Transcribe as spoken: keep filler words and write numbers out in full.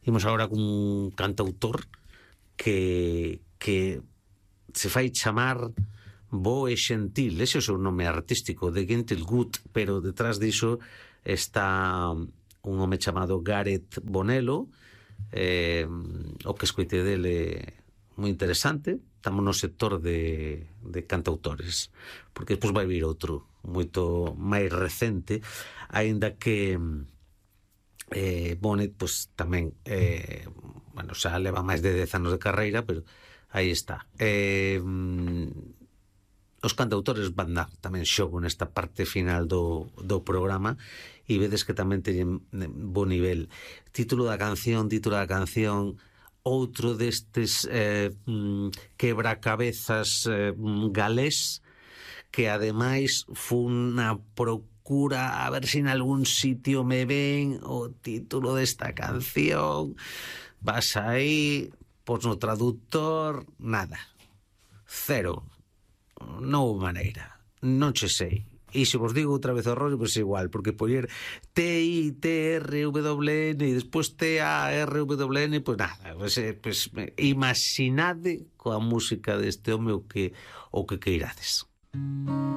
Imos agora cun cantautor que, que se fai chamar Bo e Xentil, ese é o seu nome artístico, de Gentil Gut, pero detrás diso está un home chamado Gareth Bonello. Eh, o que escoite dele moi interesante. Estamos no sector de, de cantautores, porque depois vai vir outro moito máis recente, aínda que eh, Bonnet pues, tamén eh, bueno, xa leva máis de dez anos de carreira, pero aí está. Eh, os cantautores van dar tamén xogo nesta parte final do, do programa, e vedes que tamén teñen bo nivel. Título da canción, título da canción, outro destes eh, quebracabezas eh, galés, que ademais fun na procura a ver se en algún sitio me ven o título desta canción. Vas aí, pos no traductor, nada, cero, non houve maneira, non che sei. E se vos digo outra vez o rollo, pois igual, porque poñer T I T R W N e despois T A R W N, pois nada, pois, pois imaginade coa música deste home o que o que queirades.